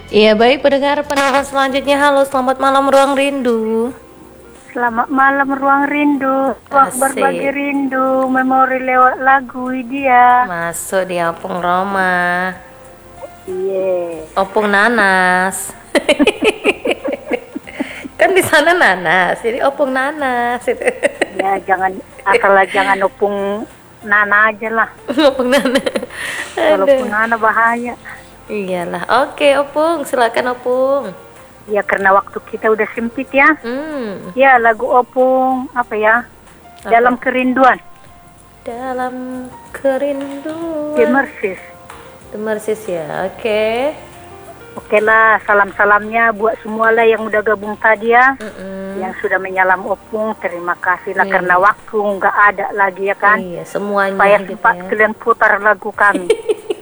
Iya baik pendengar pendengar selanjutnya. Halo selamat malam Ruang Rindu. Selamat malam Ruang Rindu, ruang Asik. berbagi rindu, memori lewat lagu dia. Masuk di Opung Roma. Iya. Opung Nanas. Kan di sana nanas, jadi opung nanas itu. Ya jangan opung Nana aja lah. Opung nanas. Kalau Aduh. opung Nana bahaya. Iyalah. Oke Opung, silakan Opung. Ya karena waktu kita udah sempit ya. Ya lagu opung apa ya? Apa? Dalam kerinduan. Dalam kerinduan. The Mercies ya. Oke. Oke lah, salam-salamnya buat semua lah yang udah gabung tadi ya. Yang sudah menyalam opung, terima kasih lah karena waktu nggak ada lagi ya kan. Iya, semuanya Supaya gitu sempat ya. kalian putar lagu kami.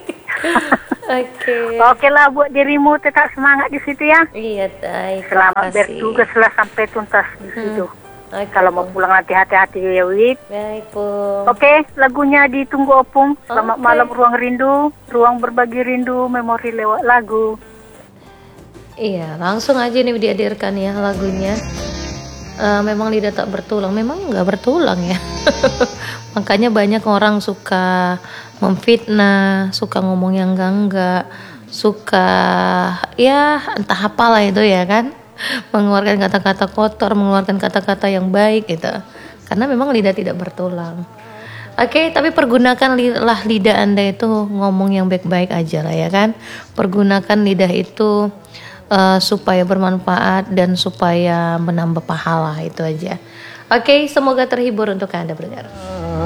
Oke. Oke lah buat dirimu tetap semangat di situ ya. Iya, baik. Selamat makasih. bertugas lah sampai tuntas di situ. Oke, Kalau mau Pung. pulang nanti hati-hati ya Wid. Baik, Pung. Oke, lagunya ditunggu opung. Selamat Oke. malam Ruang Rindu, ruang berbagi rindu, memori lewat lagu. Iya, langsung aja nih dihadirkan ya lagunya. Memang lidah tak bertulang, memang nggak bertulang ya. Makanya banyak orang suka memfitnah, suka ngomong yang enggak, suka ya entah apalah itu ya kan, mengeluarkan kata-kata kotor, mengeluarkan kata-kata yang baik gitu. Karena memang lidah tidak bertulang. Oke, tapi pergunakanlah lidah Anda itu ngomong yang baik-baik aja lah ya kan. Pergunakan lidah itu supaya bermanfaat dan supaya menambah pahala, itu aja. Oke, semoga terhibur untuk Anda pendengar.